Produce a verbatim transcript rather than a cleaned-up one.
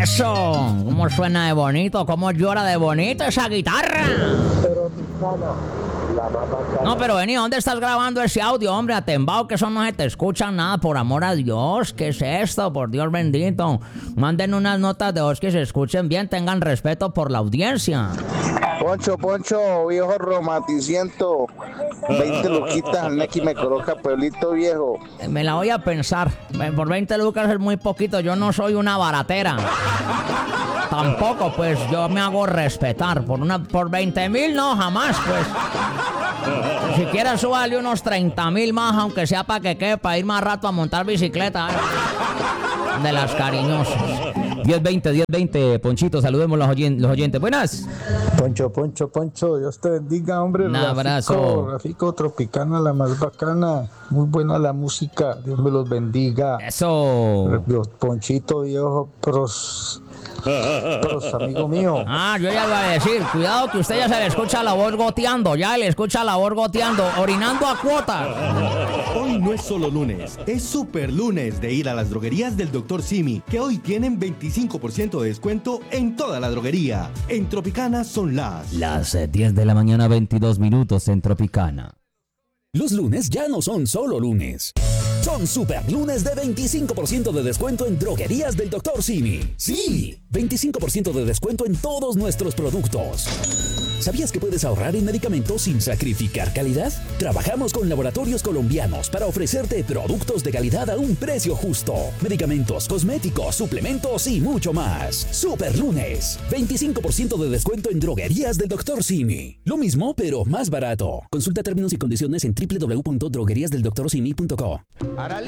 Eso, cómo suena de bonito, cómo llora de bonito esa guitarra. No, pero vení, ¿dónde estás grabando ese audio, hombre? Atembao, que eso no se te escucha nada, por amor a Dios. ¿Qué es esto? Por Dios bendito. Manden unas notas de voz que se escuchen bien, tengan respeto por la audiencia. Poncho, Poncho, viejo romaticiento. veinte luquitas al Neki me coloca, pueblito viejo. Me la voy a pensar. Por veinte lucas es muy poquito, yo no soy una baratera. Tampoco, pues, yo me hago respetar. Por una, por veinte mil, no, jamás, pues. Si quieres, súbale unos treinta mil más, aunque sea para que quede, para ir más rato a montar bicicleta. ¿eh? De las cariñosas. diez veinte, diez veinte, Ponchito, saludemos los, oyen- los oyentes. Buenas. Poncho, Poncho, Poncho, Dios te bendiga, hombre. Un Rafico, abrazo. Rafico, Tropicana, la más bacana. Muy buena la música, Dios me los bendiga. Eso. Los Ponchito, viejo, pros, pros, amigo mío. Ah, yo ya iba a decir, cuidado que usted ya se le escucha la voz goteando, ya le escucha la voz goteando, orinando a cuotas. Hoy no es solo lunes, es super lunes de ir a las droguerías del doctor Simi, que hoy tienen veinticinco por ciento de descuento en toda la droguería. En Tropicana son las... Las eh, diez de la mañana, veintidós minutos en Tropicana. Los lunes ya no son solo lunes. Son super lunes de veinticinco por ciento de descuento en droguerías del doctor Simi. Sí, veinticinco por ciento de descuento en todos nuestros productos. ¿Sabías que puedes ahorrar en medicamentos sin sacrificar calidad? Trabajamos con laboratorios colombianos para ofrecerte productos de calidad a un precio justo. Medicamentos, cosméticos, suplementos y mucho más. Super lunes, veinticinco por ciento de descuento en droguerías del doctor Simi. Lo mismo, pero más barato. Consulta términos y condiciones en doble u doble u doble u punto droguerías del doctor simi punto co.